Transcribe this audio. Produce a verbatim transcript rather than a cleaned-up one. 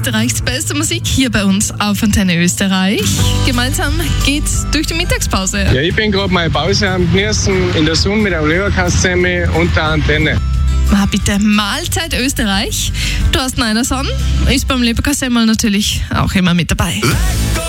Österreichs beste Musik hier bei uns auf Antenne Österreich. Gemeinsam geht's durch die Mittagspause. Ja, ich bin gerade meine Pause am Genießen in der Sonne mit einem Leberkastsemmel und der Antenne. Ah, bitte, Mahlzeit Österreich. Thorsten Einerson ist beim Leberkassemmel natürlich auch immer mit dabei.